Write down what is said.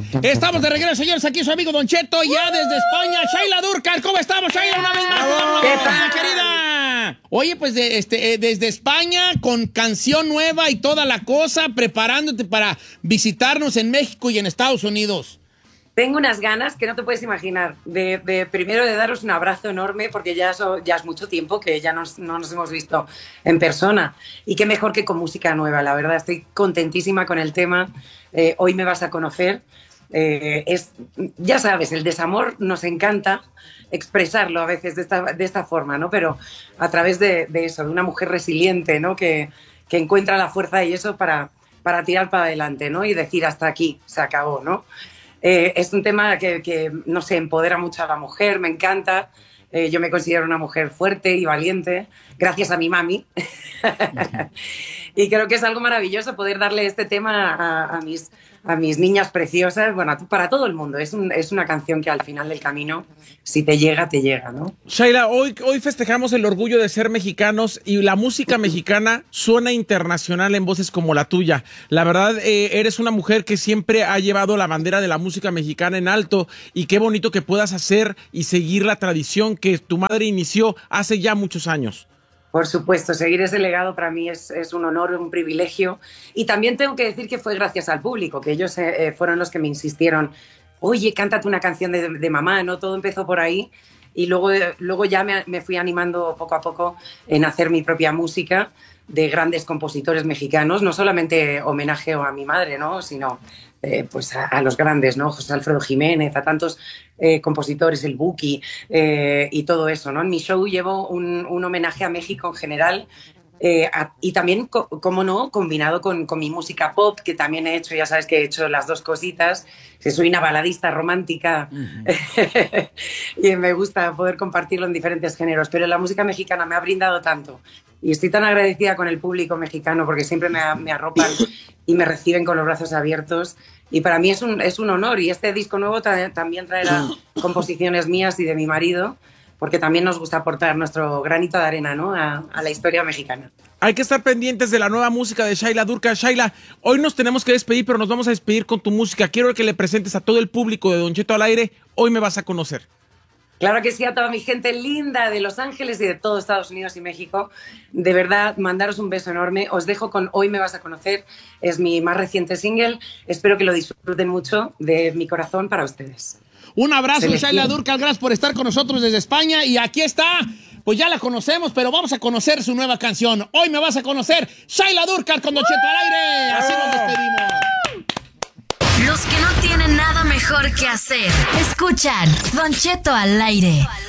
Estamos de regreso, señores, aquí su amigo Don Cheto, ya desde España. Shaila Durcal, ¿cómo estamos, Shaila? Una vez más, ¿Qué tal, querida? Oye, pues desde España, con canción nueva y toda la cosa, preparándote para visitarnos en México y en Estados Unidos. Tengo unas ganas que no te puedes imaginar primero de daros un abrazo enorme porque ya es mucho tiempo que ya no nos hemos visto en persona y qué mejor que con música nueva, la verdad estoy contentísima con el tema. Hoy me vas a conocer. Ya sabes, el desamor nos encanta expresarlo a veces de esta forma, ¿no? Pero a través de eso, de una mujer resiliente, ¿no? Que encuentra la fuerza y eso para tirar para adelante, ¿no? Y decir hasta aquí, se acabó, ¿no? Es un tema que, no sé, empodera mucho a la mujer, me encanta. Yo me considero una mujer fuerte y valiente, gracias a mi mami. Y creo que es algo maravilloso poder darle este tema a mis niñas preciosas, bueno, para todo el mundo. Es una canción que al final del camino, si te llega, ¿no? Shaila, hoy festejamos el orgullo de ser mexicanos y la música mexicana suena internacional en voces como la tuya. La verdad, eres una mujer que siempre ha llevado la bandera de la música mexicana en alto y qué bonito que puedas hacer y seguir la tradición que tu madre inició hace ya muchos años. Por supuesto, seguir ese legado para mí es un honor, un privilegio. Y también tengo que decir que fue gracias al público, que ellos fueron los que me insistieron. Oye, cántate una canción de mamá, ¿no? Todo empezó por ahí. Y luego ya me fui animando poco a poco en hacer mi propia música de grandes compositores mexicanos. No solamente homenaje a mi madre, ¿no? Sino pues a los grandes, ¿no? José Alfredo Jiménez, a tantos compositores, el Buki y todo eso, ¿no? En mi show llevo un homenaje a México en general y también, como no, combinado con mi música pop, que también he hecho, ya sabes que he hecho las dos cositas, que soy una baladista romántica y me gusta poder compartirlo en diferentes géneros, pero la música mexicana me ha brindado tanto y estoy tan agradecida con el público mexicano porque siempre me arropan y me reciben con los brazos abiertos. Y para mí es un honor. Y este disco nuevo también traerá composiciones mías y de mi marido, porque también nos gusta aportar nuestro granito de arena, ¿no? a la historia mexicana. Hay que estar pendientes de la nueva música de Shaila Durcal. Shaila, hoy nos tenemos que despedir, pero nos vamos a despedir con tu música. Quiero que le presentes a todo el público de Don Cheto al aire. Hoy me vas a conocer. Claro que sí, a toda mi gente linda de Los Ángeles y de todo Estados Unidos y México. De verdad, mandaros un beso enorme. Os dejo con Hoy me vas a conocer. Es mi más reciente single. Espero que lo disfruten mucho, de mi corazón para ustedes. Un abrazo, Shaila Durcal. Gracias por estar con nosotros desde España. Y aquí está. Pues ya la conocemos, pero vamos a conocer su nueva canción. Hoy me vas a conocer. Shaila Durcal con Don Cheto al aire. Así nos despedimos. Los que no tienen nada mejor que hacer, escuchan Don Cheto al aire.